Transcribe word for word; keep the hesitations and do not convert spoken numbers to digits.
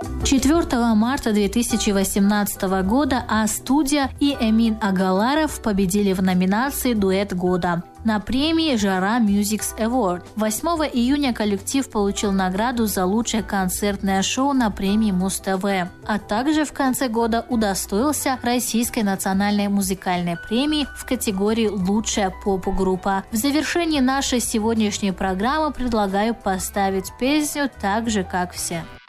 четвёртого марта две тысячи восемнадцатого года А-студия и Эмин Агаларов победили в номинации «Дуэт года» на премии «Жара Music Award». восьмого июня коллектив получил награду за лучшее концертное шоу на премии Муз-ТВ, а также в конце года удостоился Российской национальной музыкальной премии в категории «Лучшая поп-группа». В завершении нашей сегодняшней программы предлагаю поставить песню «Так же, как все».